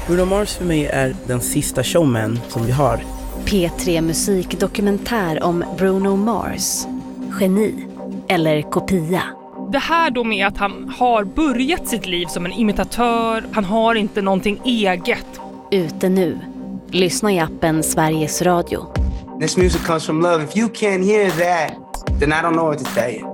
Bruno Mars för mig är den sista showman som vi har. P3 musikdokumentär om Bruno Mars. Geni eller kopia. Det här då med att han har börjat sitt liv som en imitatör. Han har inte någonting eget. Ute nu. Lyssna i appen Sveriges Radio. This music comes from love. If you can't hear that, then I don't know what to tell you.